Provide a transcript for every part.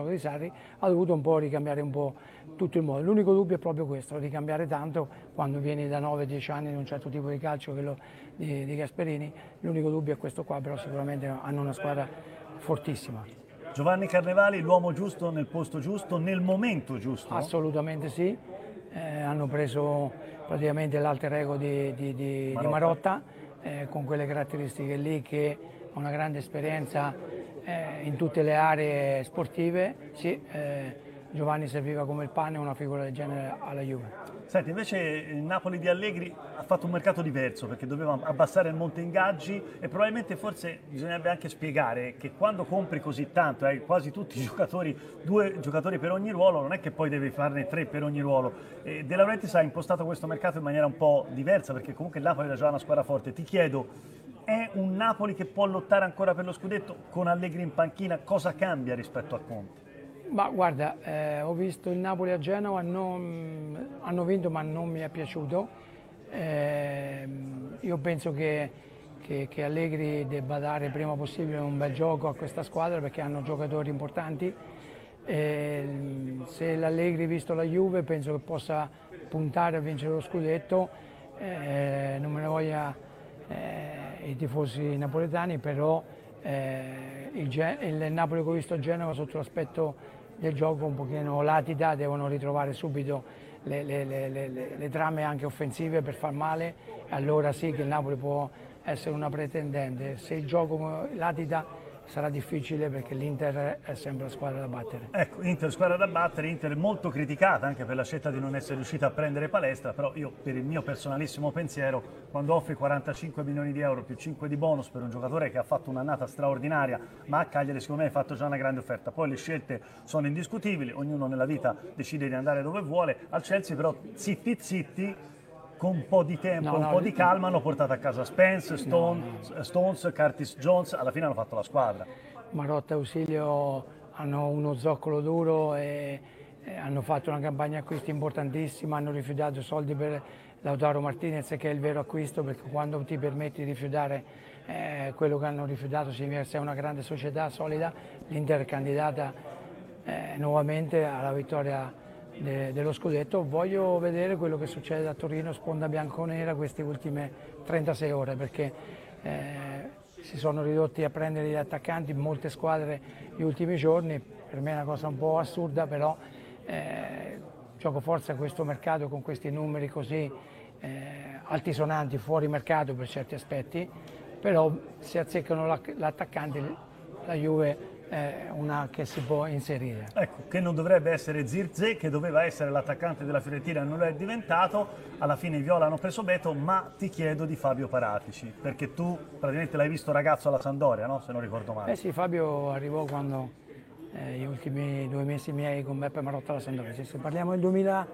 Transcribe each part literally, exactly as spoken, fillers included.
gioco di Sarri, ha dovuto un po' ricambiare un po' tutto il modo. L'unico dubbio è proprio questo, ricambiare tanto quando vieni da nove dieci anni in un certo tipo di calcio, quello di, di Gasperini. L'unico dubbio è questo qua, però sicuramente hanno una squadra fortissima. Giovanni Carnevali, l'uomo giusto nel posto giusto, nel momento giusto? Assolutamente sì, eh, hanno preso praticamente l'alter ego di, di, di Marotta, di Marotta eh, con quelle caratteristiche lì, che ha una grande esperienza eh, in tutte le aree sportive. Sì, eh, Giovanni serviva come il pane, una figura del genere alla Juve. Senti, invece il Napoli di Allegri ha fatto un mercato diverso perché doveva abbassare il monte ingaggi e probabilmente forse bisognerebbe anche spiegare che quando compri così tanto, hai quasi tutti i giocatori, due giocatori per ogni ruolo, non è che poi devi farne tre per ogni ruolo. E De Laurentiis ha impostato questo mercato in maniera un po' diversa perché comunque il Napoli era già una squadra forte. Ti chiedo, è un Napoli che può lottare ancora per lo scudetto con Allegri in panchina? Cosa cambia rispetto a Conte? Ma guarda, eh, ho visto il Napoli a Genova, non, hanno vinto ma non mi è piaciuto. Eh, io penso che, che, che Allegri debba dare prima possibile un bel gioco a questa squadra perché hanno giocatori importanti. Eh, se l'Allegri, visto la Juve, penso che possa puntare a vincere lo scudetto. Eh, non me ne voglia eh, i tifosi napoletani, però eh, il, il Napoli che ho visto a Genova sotto l'aspetto del gioco un pochino latita, devono ritrovare subito le, le, le, le, le trame anche offensive per far male, allora sì che il Napoli può essere una pretendente. Se il gioco latita sarà difficile perché l'Inter è sempre la squadra da battere. Ecco, Inter squadra da battere, Inter molto criticata anche per la scelta di non essere riuscita a prendere Palestra, però io per il mio personalissimo pensiero, quando offri quarantacinque milioni di euro più cinque di bonus per un giocatore che ha fatto un'annata straordinaria, ma a Cagliari secondo me hai fatto già una grande offerta. Poi le scelte sono indiscutibili, ognuno nella vita decide di andare dove vuole, al Chelsea però zitti zitti, con un po' di tempo, no, un no, po' di calma hanno portato a casa Spence, Stone, no, no. Stones, Curtis Jones, alla fine hanno fatto la squadra. Marotta e Ausilio hanno uno zoccolo duro e, e hanno fatto una campagna acquisti importantissima, hanno rifiutato soldi per Lautaro Martinez, che è il vero acquisto, perché quando ti permetti di rifiutare eh, quello che hanno rifiutato significa che sei una grande società solida. L'Inter è candidata eh, nuovamente alla vittoria De, dello scudetto. Voglio vedere quello che succede a Torino, sponda bianconera, queste ultime trentasei ore, perché eh, si sono ridotti a prendere gli attaccanti in molte squadre gli ultimi giorni. Per me è una cosa un po' assurda, però eh, gioco forza a questo mercato con questi numeri così eh, altisonanti, fuori mercato per certi aspetti, però se azzeccano l'attaccante la Juve è una che si può inserire. Ecco, che non dovrebbe essere Zirkzee, che doveva essere l'attaccante della Fiorentina e non lo è diventato. Alla fine i Viola hanno preso Beto, ma ti chiedo di Fabio Paratici, perché tu praticamente l'hai visto ragazzo alla Sampdoria, no? Se non ricordo male. Eh sì, Fabio arrivò quando eh, gli ultimi due mesi miei con Beppe Marotta alla Sampdoria. Se parliamo del duemila,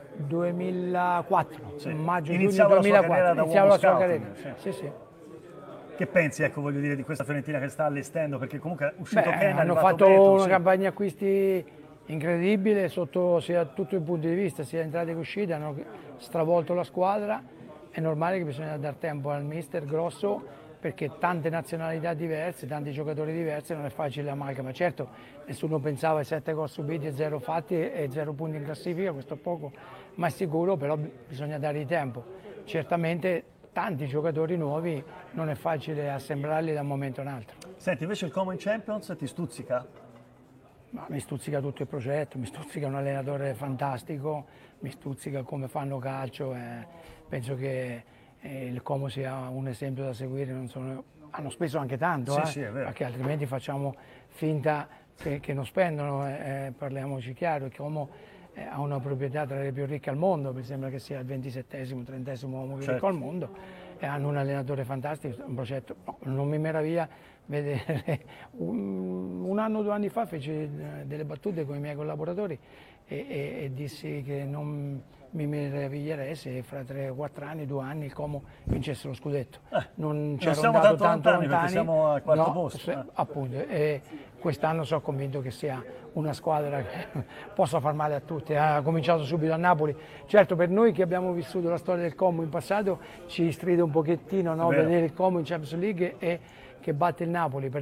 duemilaquattro, sì. Maggio Iniziava giugno duemilaquattro, iniziava la sua scouting, carriera. Sì. Sì, sì. Che pensi, ecco, voglio dire, di questa Fiorentina che sta allestendo? Perché comunque è uscito Beh, Ken, hanno fatto Beto, una sì. campagna acquisti incredibile sotto sia tutto il punto di vista, sia entrate che uscite, hanno stravolto la squadra. È normale che bisogna dare tempo al mister grosso, perché tante nazionalità diverse, tanti giocatori diversi, non è facile l'amalgama. Certo, nessuno pensava ai sette gol subiti e zero fatti e zero punti in classifica, questo è poco, ma è sicuro, però bisogna dargli tempo. Certamente tanti giocatori nuovi, non è facile assemblarli da un momento a un altro. Senti, invece il Como in Champions ti stuzzica? Ma mi stuzzica tutto il progetto, mi stuzzica un allenatore fantastico, mi stuzzica come fanno calcio, eh, penso che eh, il Como sia un esempio da seguire. Non sono, hanno speso anche tanto, sì, eh, sì, è vero. Perché altrimenti facciamo finta che, che non spendono, eh, parliamoci chiaro. Il Como eh, ha una proprietà tra le più ricche al mondo, mi sembra che sia il ventisettesimo, trentesimo uomo più certo. ricco al mondo, e hanno un allenatore fantastico, un progetto, no, non mi meraviglia vedere. Un, un anno o due anni fa feci delle battute con i miei collaboratori e, e, e dissi che non mi meraviglierei se fra tre o quattro anni, due anni, il Como vincesse lo scudetto. Eh, non non siamo tanto, tanto lontani, lontani perché siamo al quarto no, posto. Se, eh. appunto, e quest'anno sono convinto che sia una squadra che possa far male a tutti. Ha cominciato subito a Napoli. Certo, per noi che abbiamo vissuto la storia del Como in passato ci stride un pochettino, no, vedere il Como in Champions League e che batte il Napoli, però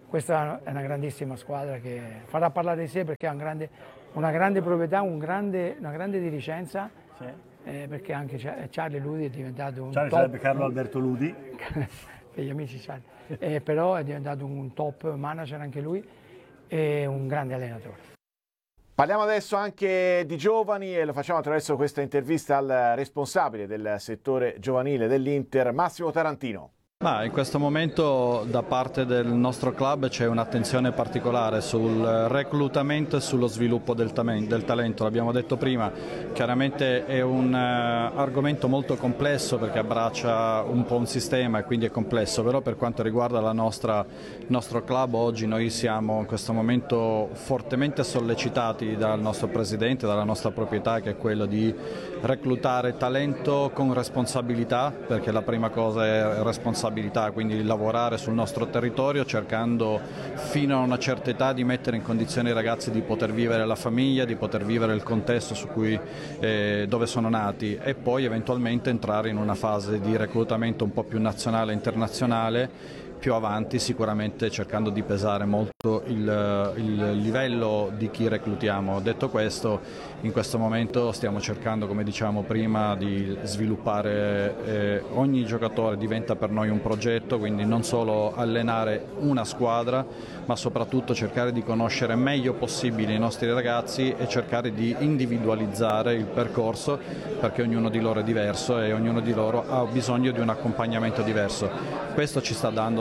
questa è una grandissima squadra che farà parlare di sé perché ha un grande, una grande proprietà, un grande, una grande dirigenza, sì. eh, perché anche Charlie Ludi è diventato un Charlie top. sarebbe Carlo Alberto Ludi. Per gli amici Charlie. Eh, però è diventato un top manager anche lui e un grande allenatore. Parliamo adesso anche di giovani e lo facciamo attraverso questa intervista al responsabile del settore giovanile dell'Inter, Massimo Tarantino. Ma in questo momento da parte del nostro club c'è un'attenzione particolare sul reclutamento e sullo sviluppo del, del talento, l'abbiamo detto prima, chiaramente è un uh, argomento molto complesso perché abbraccia un po' un sistema e quindi è complesso, però per quanto riguarda la nostra, il nostro club oggi noi siamo in questo momento fortemente sollecitati dal nostro presidente, dalla nostra proprietà, che è quello di reclutare talento con responsabilità, perché la prima cosa è responsabilità, quindi lavorare sul nostro territorio cercando fino a una certa età di mettere in condizione i ragazzi di poter vivere la famiglia, di poter vivere il contesto su cui, eh, dove sono nati e poi eventualmente entrare in una fase di reclutamento un po' più nazionale e internazionale più avanti, sicuramente cercando di pesare molto il, il livello di chi reclutiamo. Detto questo, in questo momento stiamo cercando, come diciamo prima, di sviluppare, eh, ogni giocatore diventa per noi un progetto, quindi non solo allenare una squadra, ma soprattutto cercare di conoscere meglio possibile i nostri ragazzi e cercare di individualizzare il percorso, perché ognuno di loro è diverso e ognuno di loro ha bisogno di un accompagnamento diverso. Questo ci sta dando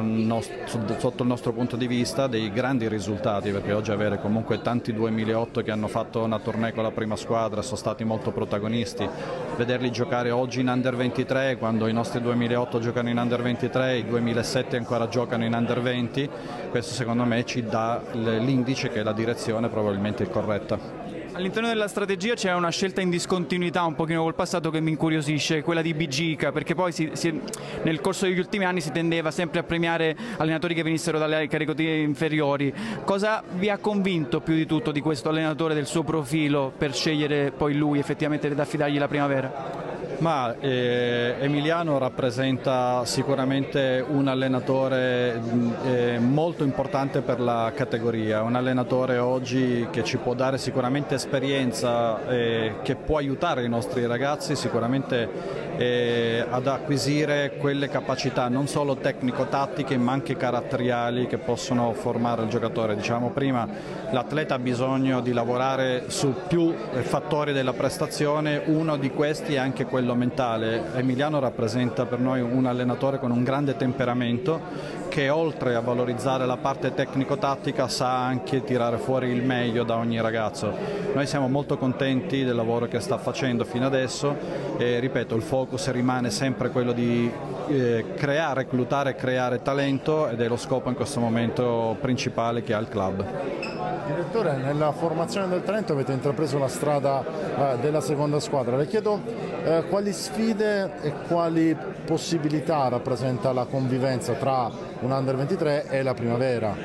sotto il nostro punto di vista dei grandi risultati, perché oggi avere comunque tanti duemilaotto che hanno fatto una tournée con la prima squadra, sono stati molto protagonisti, vederli giocare oggi in under ventitré quando i nostri duemilaotto giocano in under ventitré, i duemilasette ancora giocano in under venti, questo secondo me ci dà l'indice che la direzione probabilmente è corretta. All'interno della strategia c'è una scelta in discontinuità un pochino col passato che mi incuriosisce, quella di Bigica, perché poi si, si, nel corso degli ultimi anni si tendeva sempre a premiare allenatori che venissero dalle categorie inferiori. Cosa vi ha convinto più di tutto di questo allenatore, del suo profilo, per scegliere poi lui effettivamente ad affidargli la primavera? Ma eh, Emiliano rappresenta sicuramente un allenatore eh, molto importante per la categoria, un allenatore oggi che ci può dare sicuramente esperienza, eh, che può aiutare i nostri ragazzi sicuramente eh, ad acquisire quelle capacità non solo tecnico-tattiche ma anche caratteriali che possono formare il giocatore. Diciamo prima, l'atleta ha bisogno di lavorare su più fattori della prestazione, uno di questi è anche quello mentale. Emiliano rappresenta per noi un allenatore con un grande temperamento che oltre a valorizzare la parte tecnico-tattica sa anche tirare fuori il meglio da ogni ragazzo. Noi siamo molto contenti del lavoro che sta facendo fino adesso e ripeto, il focus rimane sempre quello di eh, creare, reclutare e creare talento ed è lo scopo in questo momento principale che ha il club. Direttore, nella formazione del talento avete intrapreso la strada eh, della seconda squadra. Le chiedo eh, quali sfide e quali possibilità rappresenta la convivenza tra un under ventitré e la primavera?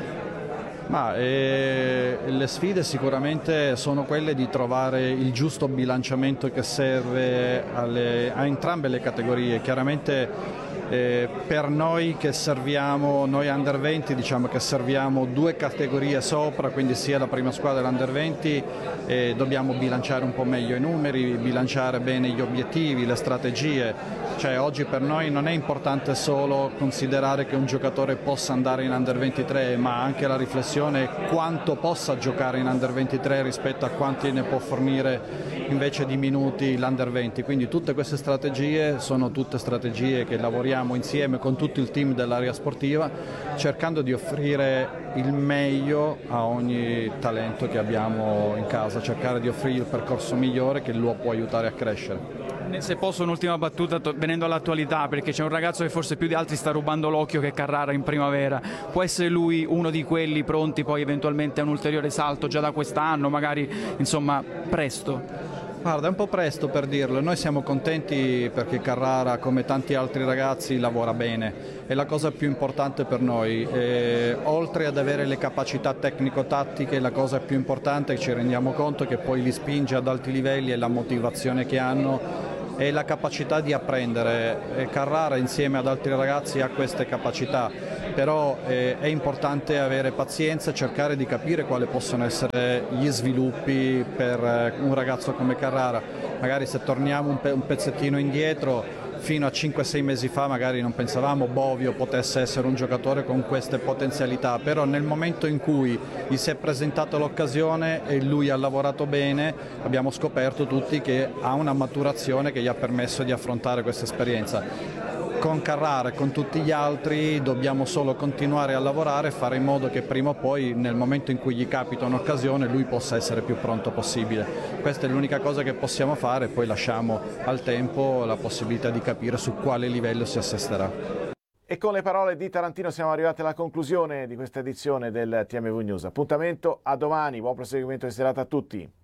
Ma, eh, le sfide sicuramente sono quelle di trovare il giusto bilanciamento che serve alle, a entrambe le categorie. Chiaramente eh, per noi che serviamo, noi under venti diciamo che serviamo due categorie sopra, quindi sia la prima squadra e l'under venti, eh, dobbiamo bilanciare un po' meglio i numeri, bilanciare bene gli obiettivi, le strategie. Cioè oggi per noi non è importante solo considerare che un giocatore possa andare in under ventitré, ma anche la riflessione quanto possa giocare in under ventitré rispetto a quanti ne può fornire invece di minuti l'under venti. Quindi tutte queste strategie sono tutte strategie che lavoriamo insieme con tutto il team dell'area sportiva, cercando di offrire il meglio a ogni talento che abbiamo in casa, cercare di offrire il percorso migliore che lo può aiutare a crescere. Se posso un'ultima battuta, venendo all'attualità, perché c'è un ragazzo che forse più di altri sta rubando l'occhio, che è Carrara in primavera. Può essere lui uno di quelli pronti poi eventualmente a un ulteriore salto già da quest'anno, magari insomma presto? Guarda, è un po' presto per dirlo, noi siamo contenti perché Carrara, come tanti altri ragazzi, lavora bene, è la cosa più importante per noi, e, oltre ad avere le capacità tecnico-tattiche, la cosa più importante che ci rendiamo conto che poi li spinge ad alti livelli è la motivazione che hanno e la capacità di apprendere. E Carrara insieme ad altri ragazzi ha queste capacità, però eh, è importante avere pazienza, cercare di capire quali possono essere gli sviluppi per eh, un ragazzo come Carrara. Magari se torniamo un, pe un pezzettino indietro, fino a cinque sei mesi fa magari non pensavamo Bovio potesse essere un giocatore con queste potenzialità, però nel momento in cui gli si è presentata l'occasione e lui ha lavorato bene, abbiamo scoperto tutti che ha una maturazione che gli ha permesso di affrontare questa esperienza. Con Carrara e con tutti gli altri dobbiamo solo continuare a lavorare e fare in modo che prima o poi, nel momento in cui gli capita un'occasione, lui possa essere più pronto possibile. Questa è l'unica cosa che possiamo fare, poi lasciamo al tempo la possibilità di capire su quale livello si assesterà. E con le parole di Tarantino siamo arrivati alla conclusione di questa edizione del T M V News. Appuntamento a domani, buon proseguimento di serata a tutti.